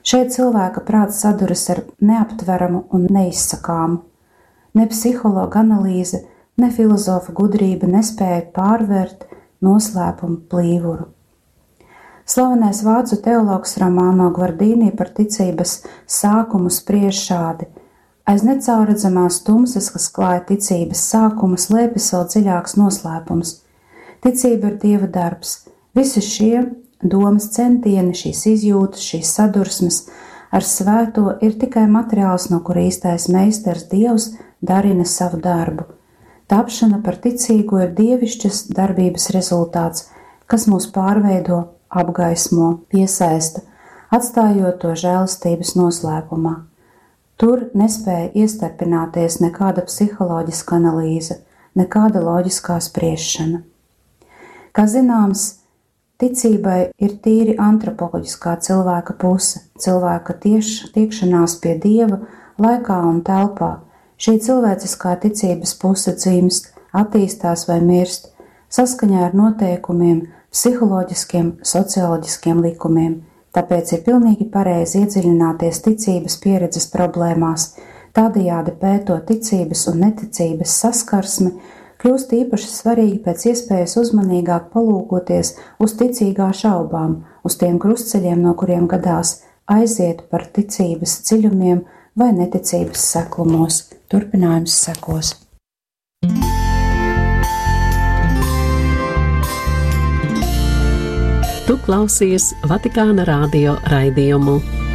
Šeit cilvēka prāts saduras ar neaptveramu un neizsakāmu. Ne psihologa analīze, ne filozofa gudrība nespēja pārvērt noslēpumu plīvuru. Slavenais vācu teologs Romano Guardini par ticības sākumu spriež šādi: aiz necaurredzamās tumsas, kas klāja ticības sākumu, slēpjas vēl dziļāks noslēpums. Ticība ir Dieva darbs. Visi šie domas centieni, šīs izjūtas, šīs sadursmes ar svēto ir tikai materiāls, no kura īstais meistars Dievs darina savu darbu. Tapšana par ticīgo ir dievišķas darbības rezultāts, kas mūs pārveido, apgaismo, piesaista, atstājot to žēlastības noslēpumā. Tur nespēja iestarpināties nekāda psiholoģiska analīze, nekāda loģiskā spriešana. Kā zināms, ticībai ir tīri antropoloģiskā cilvēka puse, cilvēka tiekšanās pie Dieva laikā un telpā. Šī cilvēciskā ticības puse dzimst, attīstās vai mirst saskaņā ar noteikumiem, psiholoģiskiem, socioloģiskiem likumiem. Tāpēc ir pilnīgi pareizi iedziļināties ticības pieredzes problēmās, tādējādi pētot ticības un neticības saskarsmi, kļūst īpaši svarīgi pēc iespējas uzmanīgāk palūkoties uz ticīgā šaubām, uz tiem krustceļiem, no kuriem gadās aiziet par ticības dziļumiem vai neticības seklumos. Turpinājums sekos. Tu klausies Vatikāna radio raidījumu.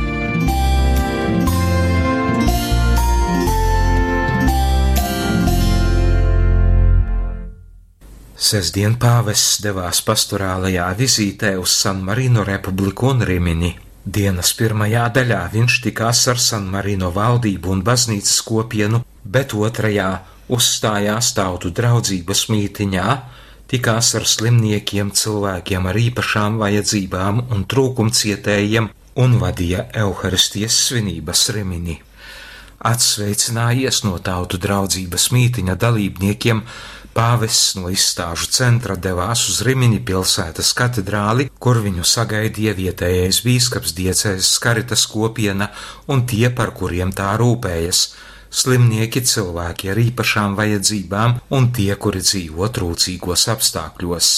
Sestdien pāvests devās pastorālajā vizītē uz San Marino republiku un Rimini. Dienas pirmajā daļā viņš tikās ar San Marino valdību un baznīcas kopienu, bet otrajā uzstājās tautu draudzības mītiņā, tikās ar slimniekiem, cilvēkiem ar īpašām vajadzībām un trūkumcietējiem un vadīja Euharistijas svinības Rimini. Atsveicinājies no tautu draudzības mītiņa dalībniekiem, pāvests no izstāžu centra devās uz Rimini pilsētas katedrāli, kur viņu sagaidīja vietējais bīskaps, diecēzes karitas kopiena un tie, par kuriem tā rūpējas – slimnieki, cilvēki ar īpašām vajadzībām un tie, kuri dzīvo trūcīgos apstākļos.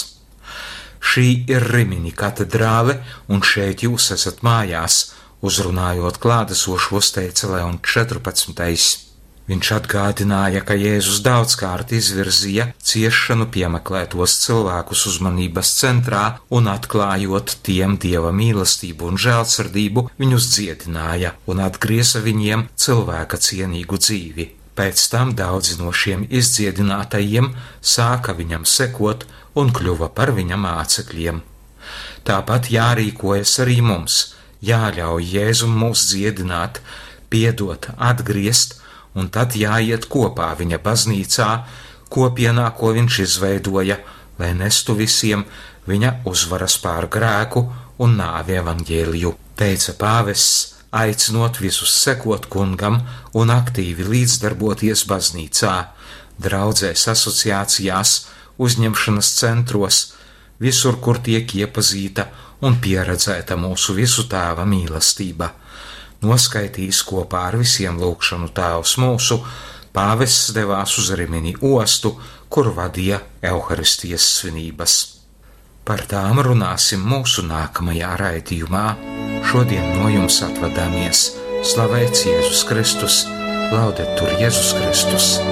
Šī ir Rimini katedrāle, un šeit jūs esat mājās, uzrunājot klātesošos teica Leons 14. Viņš atgādināja, ka Jēzus daudzkārt izvirzīja ciešanu piemeklētos cilvēkus uzmanības centrā un atklājot tiem Dieva mīlestību un žēlsirdību, viņus dziedināja un atgrieza viņiem cilvēka cienīgu dzīvi. Pēc tam daudzi no šiem izdziedinātajiem sāka viņam sekot un kļuva par viņa mācekļiem. Tāpat jārīkojas arī mums, jāļauj Jēzum mūs dziedināt, piedot, atgriezt, un tad jāiet kopā viņa baznīcā, kopienā, ko viņš izveidoja, lai nestu visiem viņa uzvaras pār grēku un nāvi evaņģēliju, teica pāvests, aicinot visus sekot kungam un aktīvi līdzdarboties baznīcā, draudzēs, asociācijās, uzņemšanas centros, visur, kur tiek iepazīta un pieredzēta mūsu visu tēva mīlestība. Noskaitījis kopā ar visiem lūgšanu Tēvs mūsu, pāvests devās uz Rimini ostu, kur vadīja Euharistijas svinības. Par tām runāsim mūsu nākamajā raidījumā. Šodien no jums atvadāmies. Slavēts Jēzus Kristus, Laudetur Jēzus Kristus!